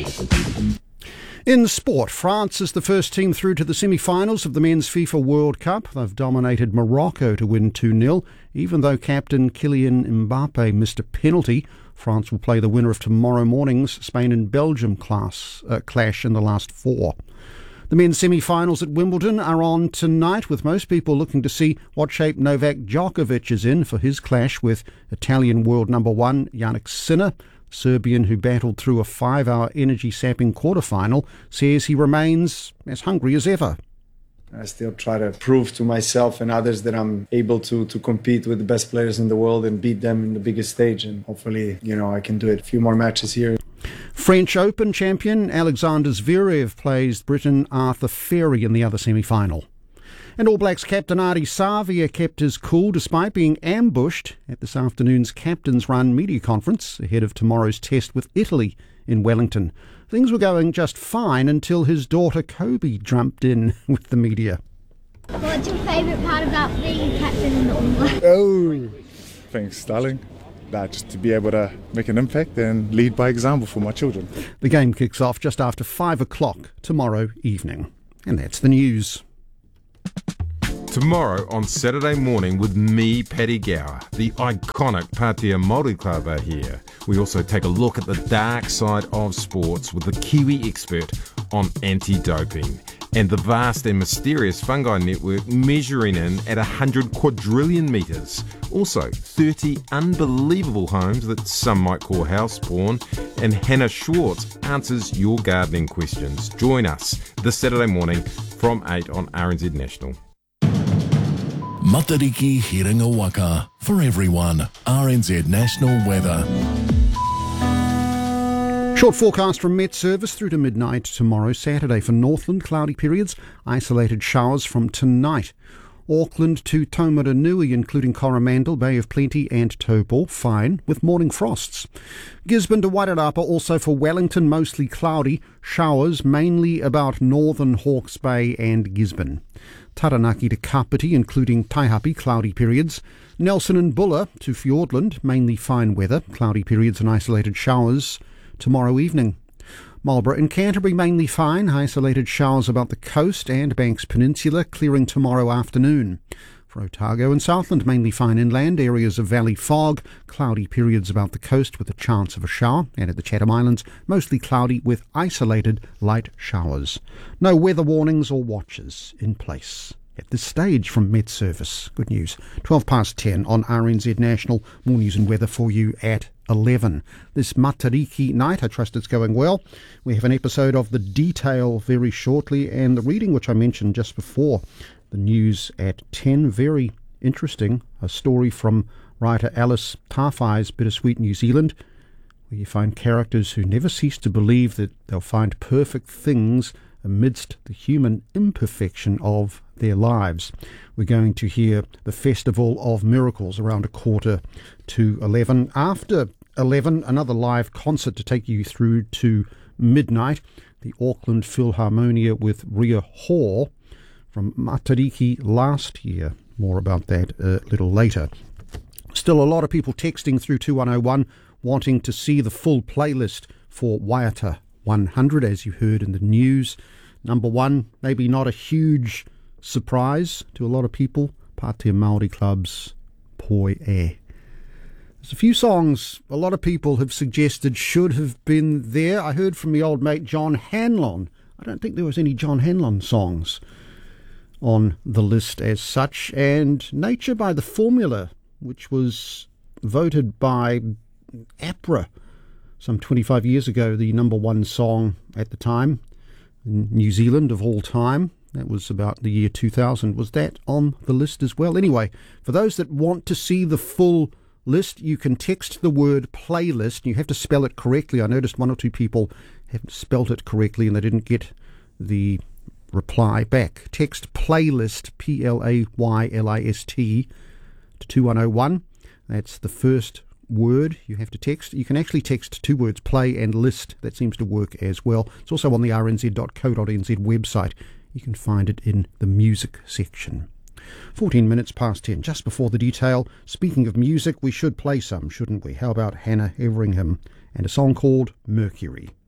In sport, France is the first team through to the semi-finals of the Men's FIFA World Cup. They've dominated Morocco to win 2-0. Even though captain Kylian Mbappe missed a penalty, France will play the winner of tomorrow morning's Spain and Belgium clash in the last four. The men's semi-finals at Wimbledon are on tonight, with most people looking to see what shape Novak Djokovic is in for his clash with Italian world number one Jannik Sinner. Serbian, who battled through a 5-hour energy-sapping quarter-final, says he remains as hungry as ever. I still try to prove to myself and others that I'm able to compete with the best players in the world and beat them in the biggest stage. And hopefully, I can do it. A few more matches here. French Open champion Alexander Zverev plays Briton Arthur Ferry in the other semi-final. And All Blacks captain Ardie Savia kept his cool despite being ambushed at this afternoon's Captain's Run media conference ahead of tomorrow's test with Italy in Wellington. Things were going just fine until his daughter Kobe jumped in with the media. What's your favourite part about being captain in the All Blacks? Oh, thanks, darling. Just to be able to make an impact and lead by example for my children. The game kicks off just after 5 o'clock tomorrow evening. And that's the news. Tomorrow on Saturday morning with me, Paddy Gower, the iconic Pātea Māori Club are here. We also take a look at the dark side of sports with the Kiwi expert on anti-doping and the vast and mysterious fungi network measuring in at 100 quadrillion metres. Also, 30 unbelievable homes that some might call houseborn, and Hannah Schwartz answers your gardening questions. Join us this Saturday morning from 8 on RNZ National. Matariki Hiringa Waka. For everyone, RNZ National Weather. Short forecast from Met Service through to midnight tomorrow, Saturday. For Northland, cloudy periods, isolated showers from tonight. Auckland to Taumaranui, including Coromandel, Bay of Plenty and Taupo, fine, with morning frosts. Gisborne to Wairarapa, also for Wellington, mostly cloudy, showers mainly about northern Hawke's Bay and Gisborne. Taranaki to Kapiti, including Taihape, cloudy periods. Nelson and Buller to Fiordland, mainly fine weather, cloudy periods and isolated showers tomorrow evening. Marlborough and Canterbury mainly fine, isolated showers about the coast and Banks Peninsula, clearing tomorrow afternoon. For Otago and Southland mainly fine inland, areas of valley fog, cloudy periods about the coast with a chance of a shower, and at the Chatham Islands mostly cloudy with isolated light showers. No weather warnings or watches in place at this stage from Met Service. Good news. 10:12 on RNZ National. More news and weather for you at 11. This Matariki night, I trust it's going well. We have an episode of The Detail very shortly, and the reading which I mentioned just before the news at 10. Very interesting. A story from writer Alice Tawhai's Bittersweet New Zealand, where you find characters who never cease to believe that they'll find perfect things amidst the human imperfection of their lives. We're going to hear the Festival of Miracles around 11:15. After 11, another live concert to take you through to midnight. The Auckland Philharmonia with Ria Hall from Matariki last year. More about that a little later. Still a lot of people texting through 2101 wanting to see the full playlist for Waiata 100, as you heard in the news. Number one, maybe not a huge surprise to a lot of people, Pātea Māori Club's Poi E. There's a few songs a lot of people have suggested should have been there. I heard from the old mate John Hanlon. I don't think there was any John Hanlon songs on the list as such. And Nature by the Formula, which was voted by APRA some 25 years ago, the number one song at the time in New Zealand of all time. That was about the year 2000. Was that on the list as well? Anyway, for those that want to see the full list, you can text the word playlist. You have to spell it correctly. I noticed one or two people haven't spelt it correctly and they didn't get the reply back. Text playlist, PLAYLIST, to 2101. That's the first word you have to text. You can actually text two words, play and list. That seems to work as well. It's also on the rnz.co.nz website. You can find it in the music section. 14 minutes past 10, just before the detail. Speaking of music, we should play some, shouldn't we? How about Hannah Everingham and a song called Mercury?